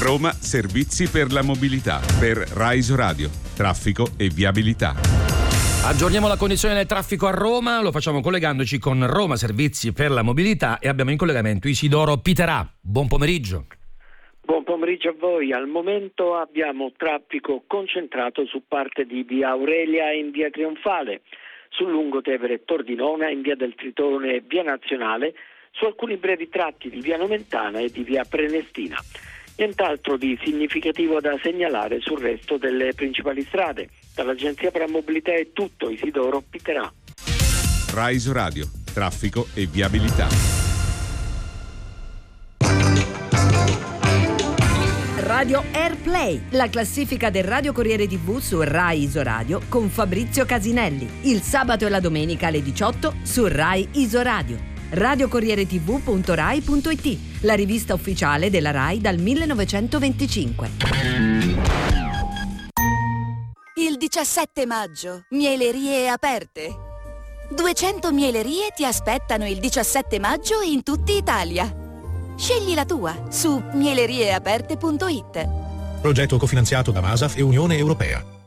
Roma Servizi per la mobilità per Rai Radio, traffico e viabilità. Aggiorniamo la condizione del traffico a Roma, lo facciamo collegandoci con Roma Servizi per la mobilità e abbiamo in collegamento Isidoro Piterà. Buon pomeriggio. Buon pomeriggio a voi. Al momento abbiamo traffico concentrato su parte di via Aurelia e in via Trionfale, sul Lungotevere e Tordinona, in via del Tritone e via Nazionale, su alcuni brevi tratti di via Nomentana e di via Prenestina. Nient'altro di significativo da segnalare sul resto delle principali strade. Dall'Agenzia per la Mobilità è tutto. Isidoro Piterà. Rai Radio, traffico e viabilità. Radio Airplay, la classifica del Radio Corriere TV su Rai Isoradio con Fabrizio Casinelli. Il sabato e la domenica alle 18 su Rai Isoradio. radiocorrieretv.rai.it, la rivista ufficiale della Rai dal 1925. Il 17 maggio, mielerie aperte. 200 mielerie ti aspettano il 17 maggio in tutta Italia. Scegli la tua su mielerieaperte.it. Progetto cofinanziato da Masaf e Unione Europea.